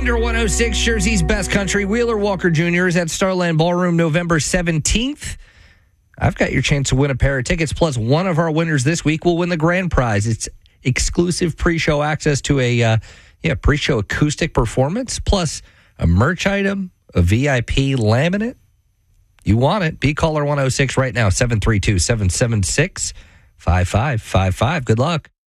Wonder 106, Jersey's best country. Wheeler Walker Jr. is at Starland Ballroom November 17th. I've got your chance to win a pair of tickets, plus one of our winners this week will win the grand prize. It's exclusive pre-show access to a pre-show acoustic performance, plus a merch item, a VIP laminate. You want it. Be caller 106 right now, 732-776-5555. Good luck.